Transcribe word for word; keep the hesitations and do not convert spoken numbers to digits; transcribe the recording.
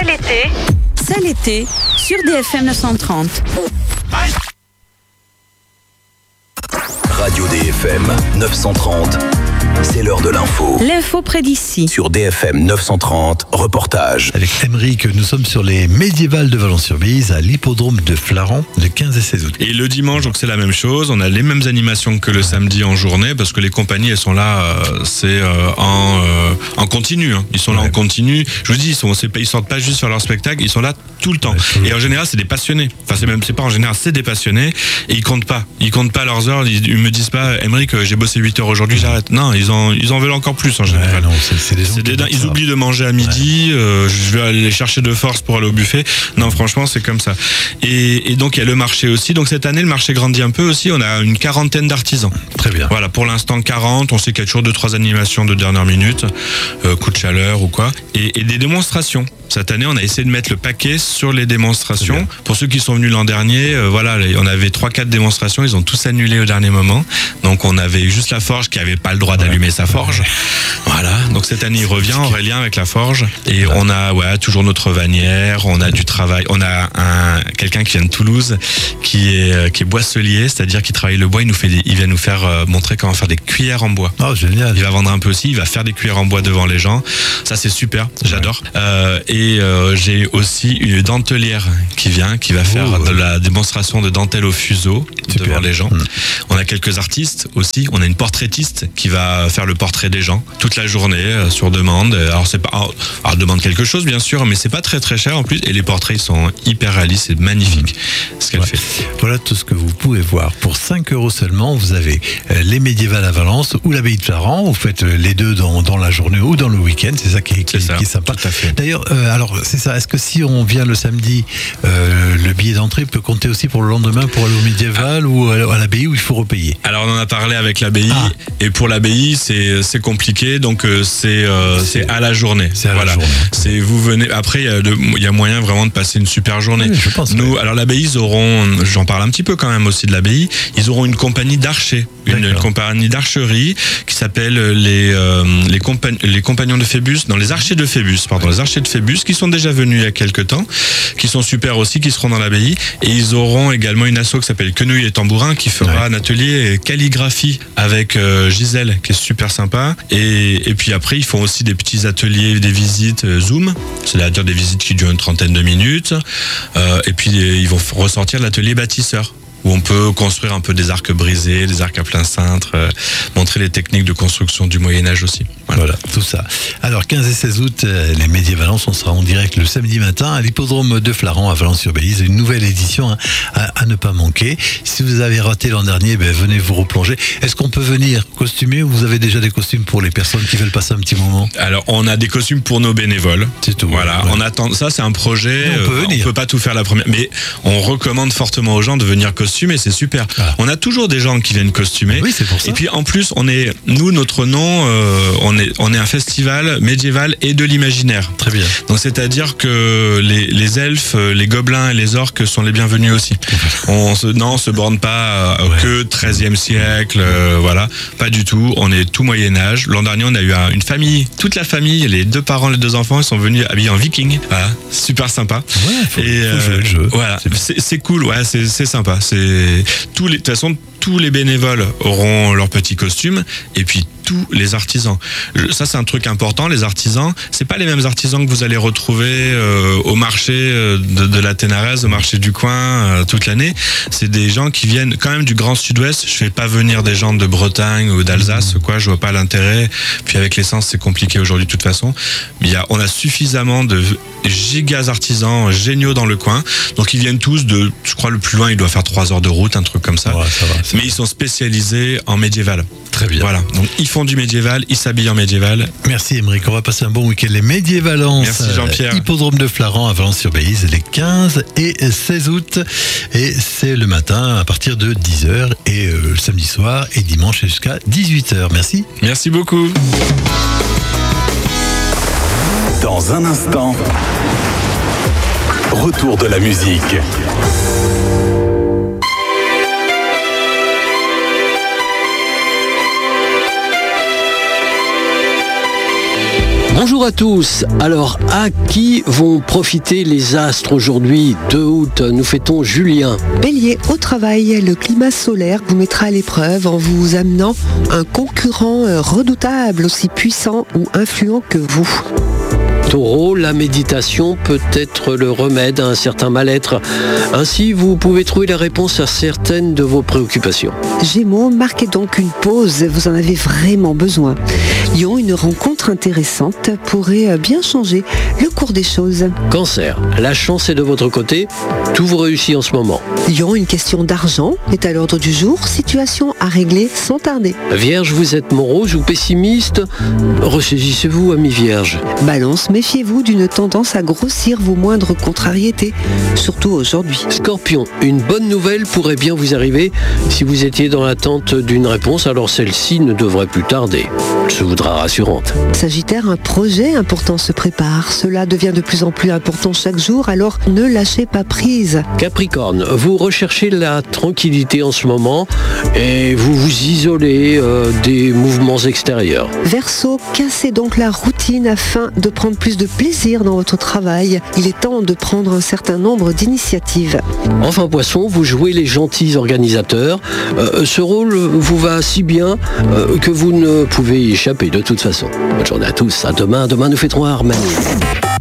l'été. Ça l'été sur D F M neuf cent trente. Radio D F M neuf cent trente, c'est l'heure de l'info. L'info près d'ici. Sur D F M neuf cent trente, reportage. Avec Émeric, nous sommes sur les médiévales de Valence-sur-Bise à l'hippodrome de Flaran le quinze et seize août. Et le dimanche, donc c'est la même chose. On a les mêmes animations que le samedi en journée parce que les compagnies, elles sont là, euh, c'est euh, en, euh, en continu. Hein. Ils sont là ouais. en continu. Je vous dis, ils sont, c'est pas, ils sortent pas juste faire leur spectacle, ils sont là tout le temps. Ouais, et en général, c'est des passionnés. Enfin, c'est même, c'est pas en général, c'est des passionnés et ils comptent pas. Ils comptent pas leurs heures. Ils, ils me disent pas, Émeric, j'ai bossé huit heures aujourd'hui, j'arrête. Non, ils en, ils en veulent encore plus en général. Ouais, non, c'est, c'est des gens c'est des, qui ils oublient de manger à midi. Ouais. Euh, je vais aller les chercher de force pour aller au buffet. Non, franchement, c'est comme ça. Et, et donc, il y a le marché aussi. Donc, cette année, le marché grandit un peu aussi. On a une quarantaine d'artisans. Très bien. Voilà, pour l'instant, quarante. On sait qu'il y a toujours deux, trois animations de dernière minute, euh, coup de chaleur ou quoi. Et, et des démonstrations. Cette année, on a essayé de mettre le paquet sur les démonstrations. Pour ceux qui sont venus l'an dernier, euh, voilà, on avait trois quatre démonstrations. Ils ont tous annulé au dernier moment. Donc, on avait juste la forge qui avait pas le droit d'allumer sa forge. Voilà. Donc, cette année, il revient, Aurélien, avec la forge. Et on a, ouais, toujours notre vanière. On a du travail. On a un, quelqu'un qui vient de Toulouse, qui est, qui est boisselier, c'est-à-dire qui travaille le bois. Il nous fait des, il vient nous faire euh, montrer comment faire des cuillères en bois. Oh, génial. Il va vendre un peu aussi. Il va faire des cuillères en bois devant les gens. Ça, c'est super. J'adore. Ouais. Euh, et euh, j'ai aussi une dentelière qui vient, qui va faire oh, de la démonstration de dentelle au fuseau super. Devant les gens. Mmh. On a quelques artistes aussi. On a une portraitiste qui va faire le portrait des gens toute la journée euh, sur demande. Alors c'est pas, alors, alors demande quelque chose bien sûr, mais c'est pas très très cher en plus. Et les portraits ils sont hyper réalistes, c'est magnifique mmh. ce qu'elle ouais. fait. Voilà tout ce que vous pouvez voir. Pour cinq euros seulement, vous avez euh, les médiévales à Valence ou l'abbaye de Flaran. Vous faites euh, les deux dans, dans la journée ou dans le week-end. C'est ça qui est, qui, c'est ça, qui est sympa. Tout à fait. D'ailleurs, euh, alors c'est ça. Est-ce que si on vient le samedi, euh, le billet d'entrée peut compter aussi pour le lendemain pour aller au médiéval ah. ou à l'abbaye où il faut repayer? Alors on en a parlé avec l'abbaye ah. et pour l'abbaye c'est c'est compliqué donc euh, c'est euh, c'est, c'est à la journée. C'est à voilà. la journée. C'est vous venez après il y a de, il y a moyen vraiment de passer une super journée. Oui, je pense. Nous que... alors l'abbaye ils auront, j'en parle un petit peu quand même aussi de l'abbaye, ils auront une compagnie d'archers, une, une compagnie d'archerie qui s'appelle les euh, les, compa- les compagnons de Phébus, non les archers de Phébus, pardon, oui. les archers de Phébus qui sont déjà venus il y a quelques temps, qui sont super aussi, qui seront dans l'abbaye et ils auront également une asso qui s'appelle Quenouille et Tambourin qui fera ouais. un atelier calligraphie avec euh, Gisèle qui est super sympa et, et puis après ils font aussi des petits ateliers, des visites euh, Zoom, c'est-à-dire des visites qui durent une trentaine de minutes euh, et puis euh, ils vont ressortir l'atelier bâtisseur où on peut construire un peu des arcs brisés, des arcs à plein cintre, euh, montrer les techniques de construction du Moyen-Âge aussi. Voilà. voilà, tout ça. Alors, quinze et seize août, euh, les Médiévalence, on sera en direct le samedi matin à l'hippodrome de Flaran à Valence-sur-Bise. Une nouvelle édition hein, à, à ne pas manquer. Si vous avez raté l'an dernier, ben, venez vous replonger. Est-ce qu'on peut venir costumé ou vous avez déjà des costumes pour les personnes qui veulent passer un petit moment? Alors, on a des costumes pour nos bénévoles. C'est tout. Voilà, ouais. on attend. Ça, c'est un projet. Mais on peut euh, venir. On peut pas tout faire la première, mais on recommande fortement aux gens de venir costumer. C'est super. Ah. On a toujours des gens qui viennent costumer. Oui, c'est pour ça. Et puis en plus, on est, nous, notre nom, euh, on est, on est un festival médiéval et de l'imaginaire. Très bien. Donc c'est-à-dire que les, les elfes, les gobelins et les orques sont les bienvenus aussi. on se, non, on se borne pas euh, ouais. que treizième siècle, euh, voilà, pas du tout. On est tout Moyen Âge. L'an dernier, on a eu un, une famille, toute la famille, les deux parents, les deux enfants, ils sont venus habillés en viking. Voilà, super sympa. Ouais, faut, et faut jouer le jeu. Voilà, c'est, c'est cool. Ouais, c'est, c'est sympa. C'est tous les, de toute façon, tous les bénévoles auront leur petit costume et puis tous les artisans. Ça, c'est un truc important. Les artisans, c'est pas les mêmes artisans que vous allez retrouver euh, au marché de, de la Ténarèse, au marché du coin euh, toute l'année. C'est des gens qui viennent quand même du Grand Sud-Ouest. Je fais pas venir des gens de Bretagne ou d'Alsace, mmh. quoi. Je vois pas l'intérêt. Puis avec l'essence, c'est compliqué aujourd'hui de toute façon. Mais il y a, on a suffisamment de gigas artisans géniaux dans le coin. Donc ils viennent tous de, je crois le plus loin, il doit faire trois heures de route, un truc comme ça. Ouais, ça va, mais ils sont spécialisés en médiéval. Très bien. Voilà. Donc ils font du médiéval, ils s'habillent en médiéval. Merci Émeric, on va passer un bon week-end. Les Médiévalences. Merci Jean-Pierre. Hippodrome de Flaran à Valence-sur-Bise les quinze et seize août. Et c'est le matin à partir de dix heures et euh, le samedi soir et dimanche jusqu'à dix-huit heures. Merci. Merci beaucoup. Dans un instant, retour de la musique. Bonjour. Bonjour à tous. Alors, à qui vont profiter les astres aujourd'hui, deux août? Nous fêtons Julien. Bélier, au travail, le climat solaire vous mettra à l'épreuve en vous amenant un concurrent redoutable, aussi puissant ou influent que vous. Taureau, la méditation peut être le remède à un certain mal-être. Ainsi, vous pouvez trouver la réponse à certaines de vos préoccupations. Gémeaux, marquez donc une pause, vous en avez vraiment besoin. Lion, une rencontre intéressante pourrait bien changer le cours des choses. Cancer, la chance est de votre côté, tout vous réussit en ce moment. Lion, une question d'argent est à l'ordre du jour, situation à régler sans tarder. Vierge, vous êtes morose ou pessimiste, ressaisissez-vous, ami Vierge. Balance, méfiez-vous d'une tendance à grossir vos moindres contrariétés, surtout aujourd'hui. Scorpion, une bonne nouvelle pourrait bien vous arriver si vous étiez dans l'attente d'une réponse, alors celle-ci ne devrait plus tarder. Elle se voudra rassurante. Sagittaire, un projet important se prépare. Cela devient de plus en plus important chaque jour, alors ne lâchez pas prise. Capricorne, vous recherchez la tranquillité en ce moment et vous vous isolez euh, des mouvements extérieurs. Verseau, cassez donc la routine afin de prendre plus de plaisir dans votre travail. Il est temps de prendre un certain nombre d'initiatives. Enfin Poisson, vous jouez les gentils organisateurs. Euh, ce rôle vous va si bien euh, que vous ne pouvez y échapper de toute façon. Bonne journée à tous. À demain. Demain nous fêterons Armani.